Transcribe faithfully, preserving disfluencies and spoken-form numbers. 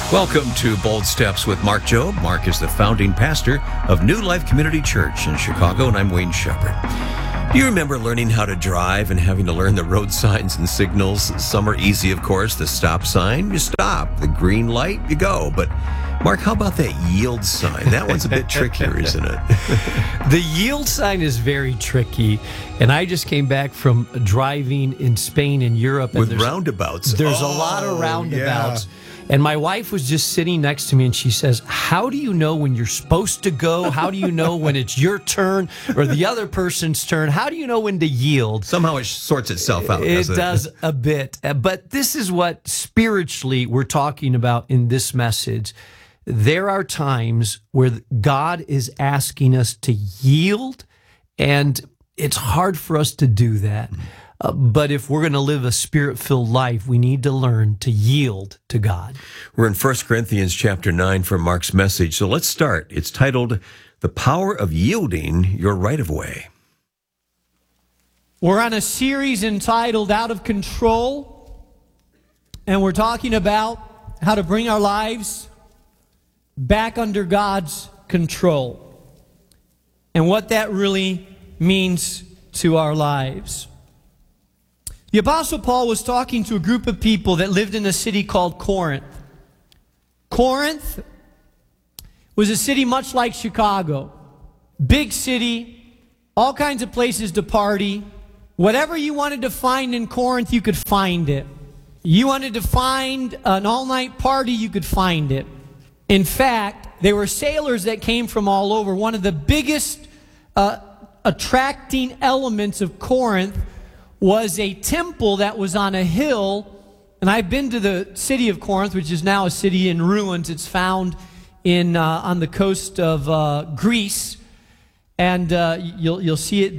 Welcome to Bold Steps with Mark Jobe. Mark is the founding pastor of New Life Community Church in Chicago, and I'm Wayne Shepherd. Do you remember learning how to drive and having to learn the road signs and signals? Some are easy, of course. The stop sign, you stop. The green light, you go. But Mark, how about that yield sign? That one's a bit trickier, isn't it? The yield sign is very tricky. And I just came back from driving in Spain and Europe. And With there's, roundabouts. There's oh, a lot of roundabouts. Yeah. And my wife was just sitting next to me and she says, how do you know when you're supposed to go? How do you know when it's your turn or the other person's turn? How do you know when to yield? Somehow it sorts itself out. It doesn't does it? a bit. But this is what spiritually we're talking about in this message. There are times where God is asking us to yield, and it's hard for us to do that. Uh, but if we're going to live a spirit-filled life, we need to learn to yield to God. We're in First Corinthians chapter nine for Mark's message. So let's start. It's titled, The Power of Yielding Your Right-of-Way. We're on a series entitled Out of Control, and we're talking about how to bring our lives back under God's control and what that really means to our lives. The Apostle Paul was talking to a group of people that lived in a city called Corinth. Corinth was a city much like Chicago. Big city, all kinds of places to party. Whatever you wanted to find in Corinth, you could find it. You wanted to find an all-night party, you could find it. In fact, there were sailors that came from all over. One of the biggest uh, attracting elements of Corinth was a temple that was on a hill. And I've been to the city of Corinth, which is now a city in ruins. It's found in uh, on the coast of uh, Greece. And uh, you'll, you'll see it